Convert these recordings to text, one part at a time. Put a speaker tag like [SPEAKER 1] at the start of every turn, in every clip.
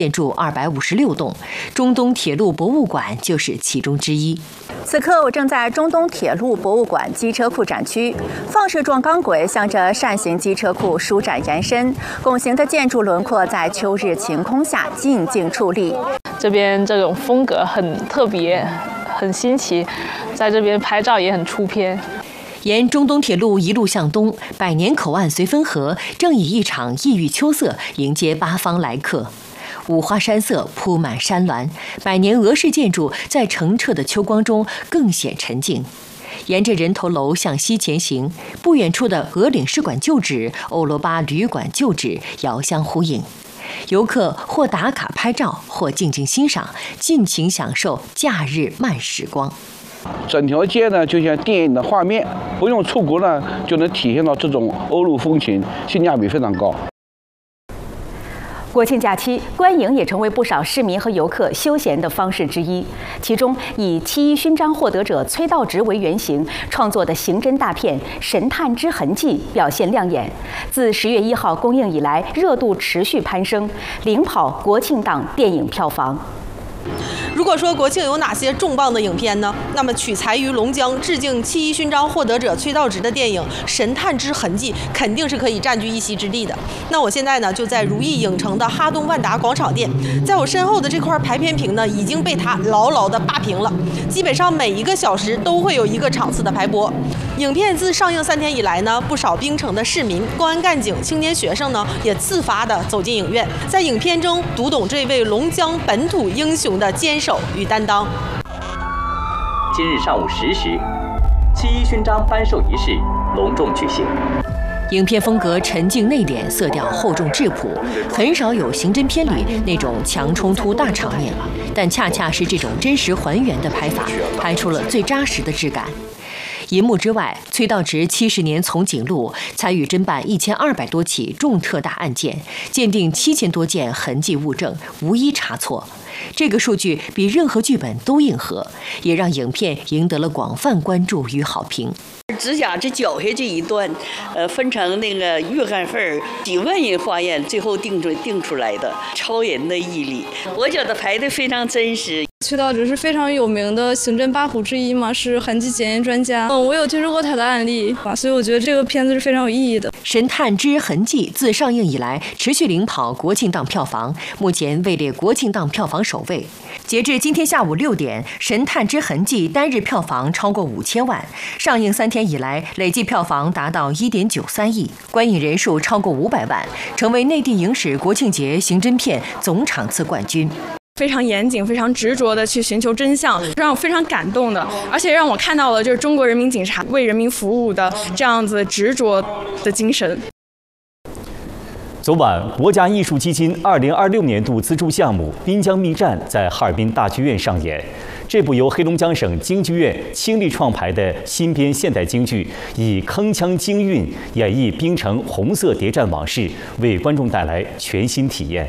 [SPEAKER 1] 建筑256栋，中东铁路博物馆就是其中之一。
[SPEAKER 2] 此刻我正在中东铁路博物馆机车库展区，放射状钢轨向着扇形机车库舒展延伸，拱形的建筑轮廓在秋日晴空下静静矗立。
[SPEAKER 3] 这边这种风格很特别，很新奇，在这边拍照也很出片。
[SPEAKER 1] 沿中东铁路一路向东，百年口岸绥芬河正以一场异域秋色迎接八方来客。五花山色铺满山峦，百年俄式建筑在澄澈的秋光中更显沉静。沿着人头楼向西前行，不远处的俄领事馆旧址、欧罗巴旅馆旧址遥相呼应。游客或打卡拍照，或静静欣赏，尽情享受假日慢时光。
[SPEAKER 4] 整条街呢，就像电影的画面，不用出国呢，就能体现到这种欧陆风情，性价比非常高。
[SPEAKER 2] 国庆假期，观影也成为不少市民和游客休闲的方式之一。其中，以七一勋章获得者崔道直为原型创作的刑侦大片《神探之痕迹》表现亮眼。自10月1号公映以来，热度持续攀升，领跑国庆档电影票房。
[SPEAKER 5] 如果说国庆有哪些重磅的影片呢？那么取材于龙江、致敬七一勋章获得者崔道直的电影《神探之痕迹》肯定是可以占据一席之地的。那我现在呢就在如意影城的哈东万达广场店，在我身后的这块排片屏呢已经被它牢牢的霸屏了，基本上每一个小时都会有一个场次的排播。影片自上映3天以来呢，不少槟城的市民、公安干警、青年学生呢也自发的走进影院，在影片中读懂这位龙江本土英雄的坚守与担当。
[SPEAKER 6] 今日上午10时，七一勋章颁授仪式隆重举行。
[SPEAKER 1] 影片风格沉静内敛，色调厚重质朴，很少有刑侦片里那种强冲突大场面，但恰恰是这种真实还原的拍法，拍出了最扎实的质感。银幕之外，崔道直70年从警路，参与侦办1200多起重特大案件，鉴定7000多件痕迹物证，无一差错。这个数据比任何剧本都硬核，也让影片赢得了广泛关注与好评。
[SPEAKER 7] 指甲这绞下这一段，分成那个约翰份几万人化验，最后定出来的，超人的毅力，我觉得拍得非常真实。
[SPEAKER 8] 崔道直是非常有名的刑侦8虎之一嘛，是痕迹检验专家。我有听说过他的案例，所以我觉得这个片子是非常有意义的。《
[SPEAKER 1] 神探之痕迹》自上映以来持续领跑国庆档票房，目前位列国庆档票房首位。截至今天下午6点，《神探之痕迹》单日票房超过5000万，上映3天以来累计票房达到1.93亿，观影人数超过500万，成为内地影史国庆节刑侦片总场次冠军。
[SPEAKER 8] 非常严谨、非常执着的去寻求真相，让我非常感动的，而且让我看到了就是中国人民警察为人民服务的这样子执着的精神。
[SPEAKER 9] 昨晚，国家艺术基金2026年度资助项目《滨江密战》在哈尔滨大剧院上演。这部由黑龙江省京剧院倾力创排的新编现代京剧，以铿锵京韵演绎槟城红色谍战往事，为观众带来全新体验。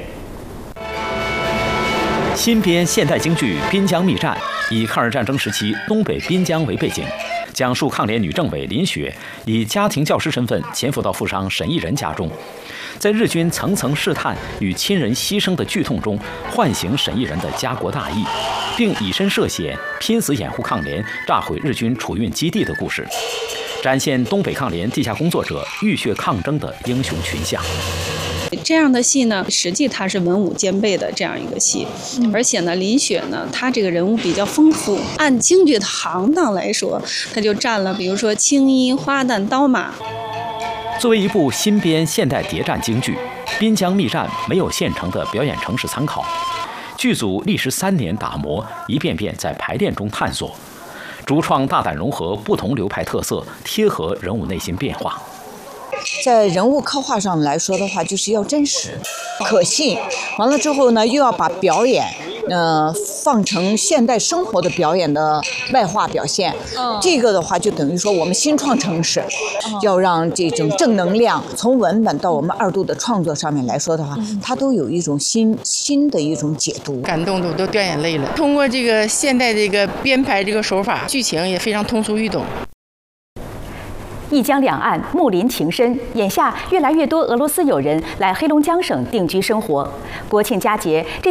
[SPEAKER 10] 新编现代京剧《滨江密战》以抗日战争时期东北滨江为背景，讲述抗联女政委林雪以家庭教师身份潜伏到富商沈义仁家中，在日军层层试探与亲人牺牲的剧痛中，唤醒沈义仁的家国大义，并以身涉险，拼死掩护抗联，炸毁日军储运基地的故事，展现东北抗联地下工作者浴血抗争的英雄群像。
[SPEAKER 11] 这样的戏呢，实际它是文武兼备的这样一个戏，而且呢，林雪呢，她这个人物比较丰富。按京剧的行当来说，她就占了，比如说青衣、花旦、刀马。
[SPEAKER 10] 作为一部新编现代谍战京剧，《滨江密战》没有现成的表演程式参考，剧组历时3年打磨，一遍遍在排练中探索，主创大胆融合不同流派特色，贴合人物内心变化。
[SPEAKER 12] 在人物刻画上来说的话，就是要真实、可信。完了之后呢，又要把表演，放成现代生活的表演的外化表现。这个的话，就等于说我们新创城市，要让这种正能量从文本到我们2度的创作上面来说的话，它都有一种新的一种解读，
[SPEAKER 13] 感动的都掉眼泪了。通过这个现代这个编排这个手法，剧情也非常通俗易懂。
[SPEAKER 2] 一江两岸睦邻情深，眼下越来越多俄罗斯友人来黑龙江省定居生活。国庆佳节，这